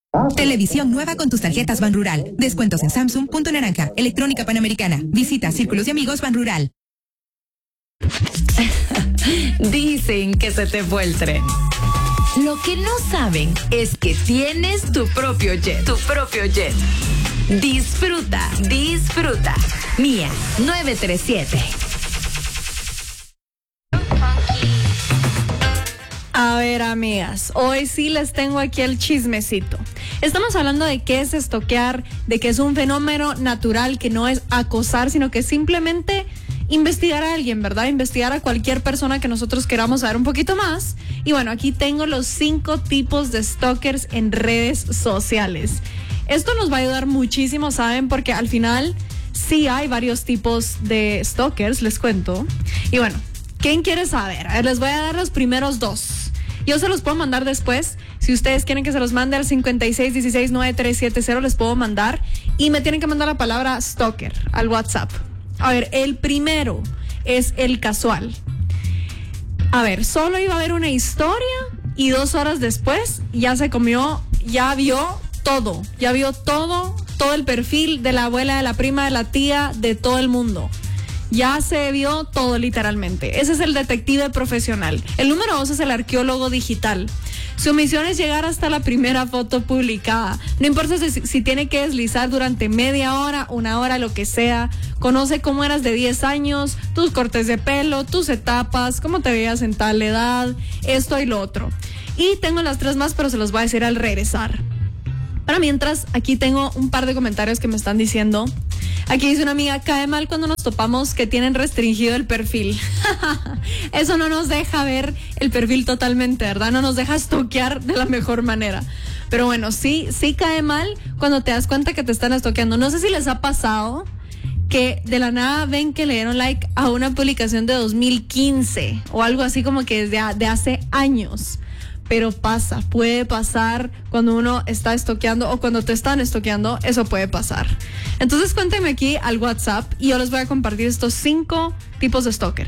Televisión nueva con tus tarjetas Banrural. Descuentos en Samsung, Punto Naranja, Electrónica Panamericana. Visita Círculos de Amigos Banrural. Dicen que se te fue el tren. Lo que no saben es que tienes tu propio jet. Tu propio jet. Disfruta, disfruta. Mía 937. A ver, amigas, hoy sí les tengo aquí el chismecito. Estamos hablando de qué es estoquear, de que es un fenómeno natural, que no es acosar, sino que es simplemente investigar a alguien, ¿verdad? Investigar a cualquier persona que nosotros queramos saber un poquito más. Y bueno, aquí tengo los 5 tipos de stalkers en redes sociales. Esto nos va a ayudar muchísimo, ¿saben? Porque al final sí hay varios tipos de stalkers, les cuento. Y bueno, ¿quién quiere saber? A ver, les voy a dar los primeros 2. Yo se los puedo mandar después. Si ustedes quieren que se los mande al 56169370, les puedo mandar. Y me tienen que mandar la palabra stalker al WhatsApp. A ver, el primero es el casual. A ver, solo iba a haber una historia y 2 horas después ya se comió, ya vio todo. Ya vio todo el perfil de la abuela, de la prima, de la tía, de todo el mundo. Ya se vio todo literalmente. Ese es el detective profesional. El número 2 es el arqueólogo digital. Su misión es llegar hasta la primera foto publicada. No importa si tiene que deslizar durante media hora, 1 hora, lo que sea. Conoce cómo eras de 10 años, tus cortes de pelo, tus etapas, cómo te veías en tal edad, esto y lo otro. Y tengo las 3 más, pero se los voy a decir al regresar. Pero mientras, aquí tengo un par de comentarios que me están diciendo. Aquí dice una amiga, cae mal cuando nos topamos que tienen restringido el perfil. Eso no nos deja ver el perfil totalmente, ¿verdad? No nos deja stalkear de la mejor manera. Pero bueno, sí cae mal cuando te das cuenta que te están stalkeando. No sé si les ha pasado que de la nada ven que le dieron like a una publicación de 2015 o algo así como que de hace años. Pero puede pasar cuando uno está stalkeando o cuando te están stalkeando, eso puede pasar. Entonces cuéntenme aquí al WhatsApp y yo les voy a compartir estos 5 tipos de stalker.